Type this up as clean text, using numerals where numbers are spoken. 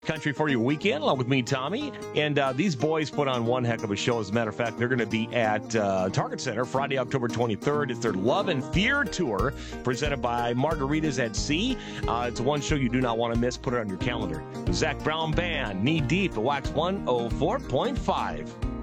Country for your weekend, along with me, Tommy. And these boys put on one heck of a show. As a matter of fact, they're going to be at Target Center Friday, October 23rd. It's their Love and Fear Tour, presented by Margaritas at Sea. It's one show you do not want to miss. Put it on your calendar. The Zach Brown Band, Knee Deep, at Wax 104.5.